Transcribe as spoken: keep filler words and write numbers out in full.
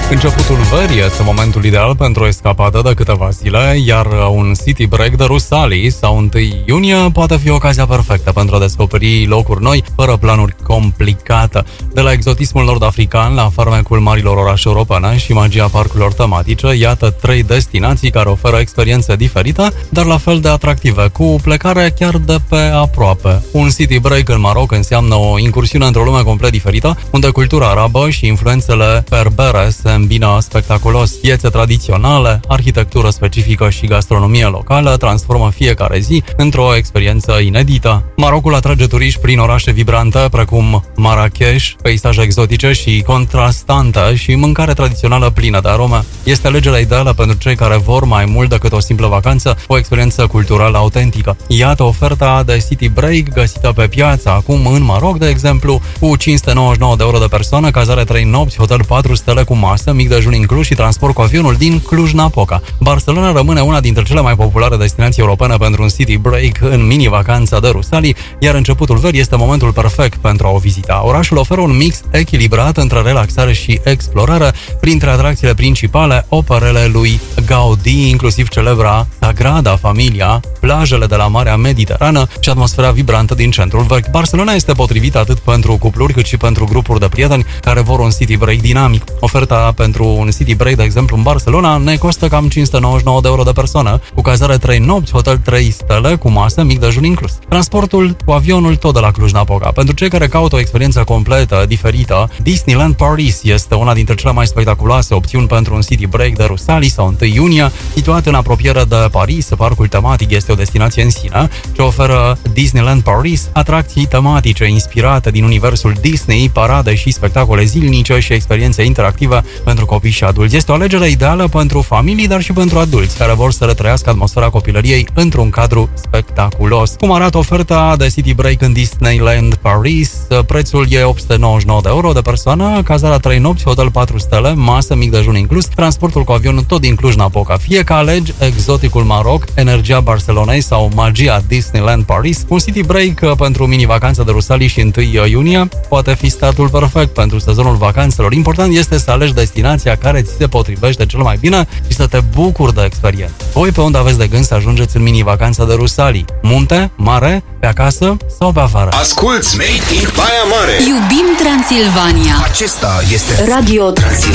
Începutul verii este momentul ideal pentru o escapadă de câteva zile, iar un city break de Rusalii sau întâi iunie poate fi ocazia perfectă pentru a descoperi locuri noi, fără planuri complicate. De la exotismul nord-african la farmecul marilor orașe europene și magia parcurilor tematice, iată trei destinații care oferă experiențe diferite, dar la fel de atractive, cu plecare chiar de pe aproape. Un city break în Maroc înseamnă o incursiune într-o lume complet diferită, unde cultura arabă și influențele berbere se îmbină spectaculos. Piețe tradiționale, arhitectură specifică și gastronomie locală transformă fiecare zi într-o experiență inedită. Marocul atrage turiști prin orașe vibrante precum Marrakech, peisaje exotice și contrastante și mâncare tradițională plină de arome. Este alegerea ideală pentru cei care vor mai mult decât o simplă vacanță, o experiență culturală autentică. Iată oferta de city break găsită pe piață acum în Maroc, de exemplu, cu cinci sute nouăzeci și nouă de euro de persoană, cazare trei nopți, hotel patru stele cu masă, mic dejun inclus și transport cu avionul din Cluj-Napoca. Barcelona rămâne una dintre cele mai populare destinații europene pentru un city break în mini-vacanța de Rusalii, iar începutul verii este momentul perfect pentru a o vizita. Orașul oferă un mix echilibrat între relaxare și explorare, printre atracțiile principale operele lui Gaudí, inclusiv celebra Sagrada Familia, plajele de la Marea Mediterană și atmosfera vibrantă din centrul vechi. Barcelona este potrivită atât pentru cupluri cât și pentru grupuri de prieteni care vor un city break dinamic. Oferta pentru un city break, de exemplu, în Barcelona ne costă cam cinci sute nouăzeci și nouă de euro de persoană, cu cazare trei nopți, hotel trei stele, cu masă, mic dejun inclus. Transportul cu avionul tot de la Cluj-Napoca. Pentru cei care caută o experiență completă, diferită, Disneyland Paris este una dintre cele mai spectaculoase opțiuni pentru un city break de Rusalii sau întâi iunie. Situat în apropiere de Paris, parcul tematic este o destinație în sine, ce oferă Disneyland Paris atracții tematice inspirate din universul Disney, parade și spectacole zilnice și experiențe interactive pentru copii și adulți. Este o alegere ideală pentru familii, dar și pentru adulți care vor să retrăiască atmosfera copilăriei într-un cadru spectaculos. Cum arată oferta de city break în Disneyland Paris? Prețul e opt sute nouăzeci și nouă de euro de persoană, cazarea trei nopți, hotel patru stele, masă, mic dejun inclus, transportul cu avionul tot din Cluj-Napoca. Fie că alegi exoticul Maroc, energia Barcelonei sau magia Disneyland Paris, un city break pentru mini-vacanță de Rusalii și întâi iunie poate fi startul perfect pentru sezonul vacanțelor. Important este să alegi destinația care ți se potrivește cel mai bine și să te bucuri de experiență. Voi pe unde aveți de gând să ajungeți în mini-vacanța de Rusalii? Munte? Mare? Pe acasă? Sau pe afară? Asculți Made in Baia Mare! Iubim Transilvania! Acesta este Radio Transilvania.